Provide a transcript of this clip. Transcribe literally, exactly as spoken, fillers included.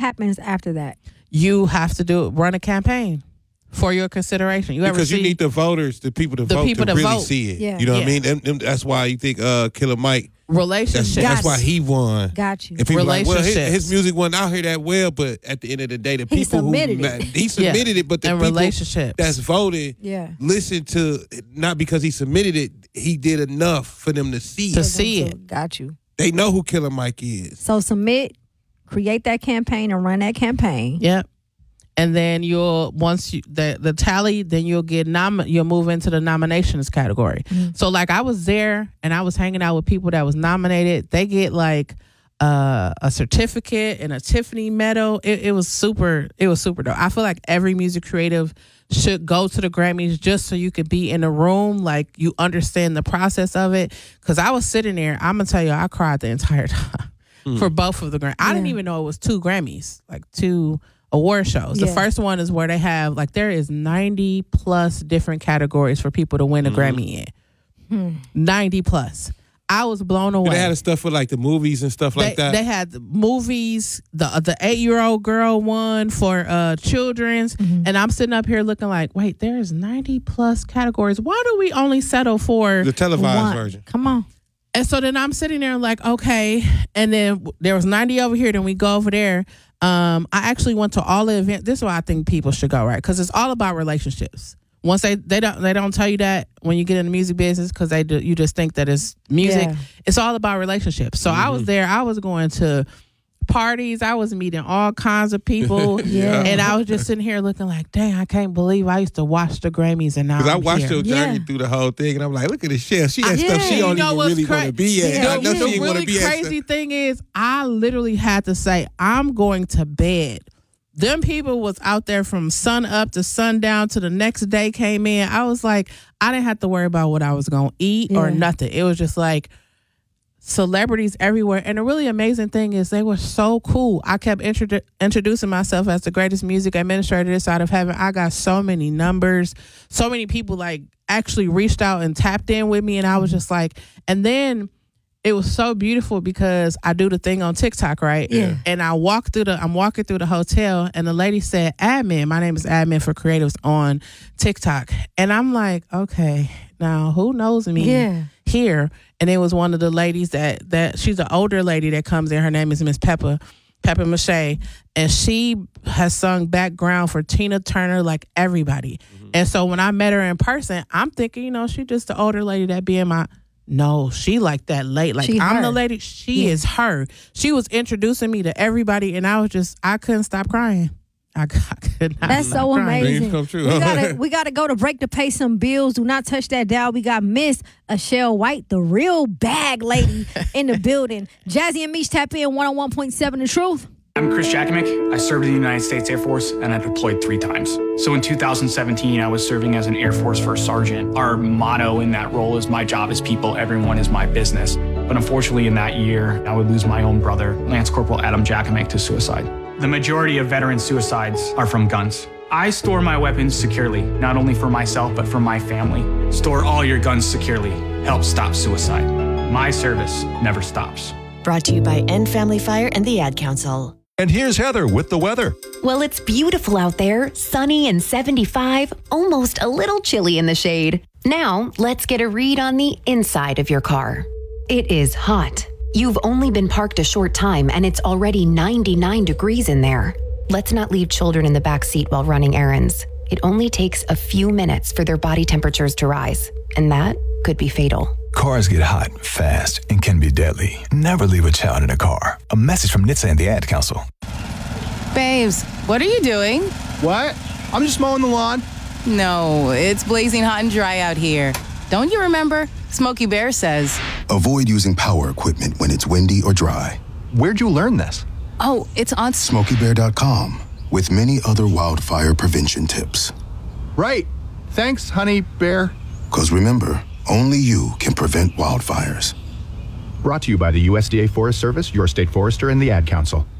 happens after that? You have to do run a campaign for your consideration. You ever because you see, need the voters, the people to the vote people to to really vote. see it. Yeah. You know what Yeah. I mean? And, and that's why you think uh, Killer Mike. relationships. That's, that's Got why he won. Got you. And people like, well, his, Relationships. his music wasn't out here that well, but at the end of the day, the He people submitted who it. he submitted Yeah. it, but the And people relationships. that's voted, Yeah. listen to not because he submitted it, he did enough for them to see To it. see So, it. Got you. They know who Killer Mike is. So submit, create that campaign, and run that campaign. Yep. And then you'll once you the the tally, then you'll get nom you'll move into the nominations category. Mm-hmm. So like I was there and I was hanging out with people that was nominated. They get like uh, a certificate and a Tiffany medal. It, it was super. It was super dope. I feel like every music creative should go to the Grammys just so you could be in the room, like you understand the process of it. Because I was sitting there. I'm gonna tell you, I cried the entire time for both of the Grammys. I didn't Yeah. even know it was two Grammys, like two award shows. The Yeah. first one is where they have like there is ninety plus different categories for people to win a Grammy in. ninety plus. I was blown away. They had stuff for like the movies and stuff like They, that. they had the movies. The the eight year old girl won for uh children's, and I'm sitting up here looking like, wait, there's ninety plus categories. Why do we only settle for the televised One. version. Come on. And so then I'm sitting there like, okay. And then there was ninety over here. Then we go over there. Um, I actually went to all the events. This is why I think people should go, right? Because it's all about relationships. Once they they don't they don't tell you that when you get in the music business, because they do, you just think that it's music. Yeah. It's all about relationships. So I was there. I was going to parties. I was meeting all kinds of people. Yeah. And I was just sitting here looking like, dang, I can't believe I used to watch the Grammys and now Because I I'm watched here. your journey Yeah. through the whole thing, and I'm like, look at this chef. She has Yeah. stuff she You don't know even what's really cra- want to be at. Yeah. I know the she ain't want really to be at. crazy thing is, I literally had to say, I'm going to bed. Them people was out there from sun up to sundown to the next day came in. I was like, I didn't have to worry about what I was going to eat or Yeah. nothing. It was just like celebrities everywhere. And the really amazing thing is they were so cool. I kept introdu- introducing myself as the greatest music administrator this side of heaven. I got so many numbers. So many people like actually reached out and tapped in with me. And I was just like, and then it was so beautiful because I do the thing on TikTok, right? Yeah. And I walk through the, I'm walking through the hotel, and the lady said, "Admin, my name is Admin for Creatives on TikTok." And I'm like, okay, now who knows me Yeah. here? And it was one of the ladies that that she's an older lady that comes in. Her name is Miss Peppa, Peppa Mache, and she has sung background for Tina Turner, like everybody. And so when I met her in person, I'm thinking, you know, she just the older lady that be in my. No, she like that late. Like She I'm her. the lady. She Yeah. is her. She was introducing me to everybody, and I was just I couldn't stop crying. I, I could not. That's stop so crying. amazing. Dreams come true. We gotta we gotta go to break to pay some bills. Do not touch that dial. We got Miss Ashelle White, the real bag lady, in the building. Jazzy and Meech tap in one oh one point seven The Truth. I'm Chris Jakimick. I served in the United States Air Force and I deployed three times. So in two thousand seventeen, I was serving as an Air Force First Sergeant. Our motto in that role is my job is people, everyone is my business. But unfortunately in that year, I would lose my own brother, Lance Corporal Adam Jakimick, to suicide. The majority of veteran suicides are from guns. I store my weapons securely, not only for myself, but for my family. Store all your guns securely. Help stop suicide. My service never stops. Brought to you by End Family Fire and the Ad Council. And here's Heather with the weather. Well, it's beautiful out there, sunny and seventy-five, almost a little chilly in the shade. Now, let's get a read on the inside of your car. It is hot. You've only been parked a short time and it's already ninety-nine degrees in there. Let's not leave children in the back seat while running errands. It only takes a few minutes for their body temperatures to rise, and that could be fatal. Cars get hot fast and can be deadly. Never leave a child in a car. A message from N H T S A and the Ad Council. Babes, what are you doing? What? I'm just mowing the lawn. No, it's blazing hot and dry out here. Don't you remember? Smokey Bear says. Avoid using power equipment when it's windy or dry. Where'd you learn this? Oh, it's on... Smokey Bear dot com, with many other wildfire prevention tips. Right. Thanks, honey bear. Because remember, only you can prevent wildfires. Brought to you by the U S D A Forest Service, your state forester, and the Ad Council.